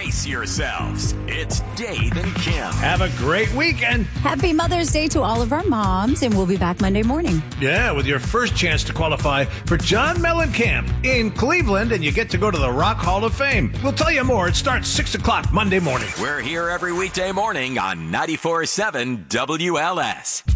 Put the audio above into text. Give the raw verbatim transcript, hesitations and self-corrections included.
Brace yourselves. It's Dave and Kim. Have a great weekend. Happy Mother's Day to all of our moms, and we'll be back Monday morning. Yeah, with your first chance to qualify for John Mellencamp in Cleveland, and you get to go to the Rock Hall of Fame. We'll tell you more. It starts six o'clock Monday morning. We're here every weekday morning on ninety-four point seven W L S.